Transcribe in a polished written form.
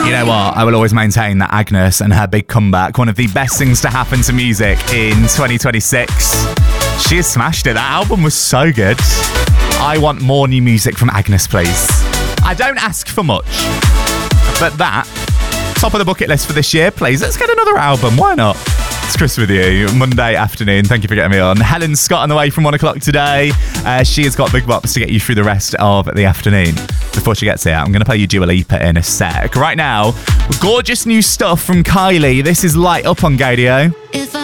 You know what? I will always maintain that Agnes and her big comeback, one of the best things to happen to music in 2026. She has smashed it. That album was so good. I want more new music from Agnes, please. I don't ask for much, but that, top of the bucket list for this year, please. Let's get another album. Why not? It's Chris with you, Monday afternoon. Thank you for getting me on. Helen Scott on the way from 1 o'clock today. She has got Big Bops to get you through the rest of the afternoon. Before she gets here, I'm going to play you Dua Lipa in a sec. Right now, gorgeous new stuff from Kylie. This is Light Up on Gadio. If I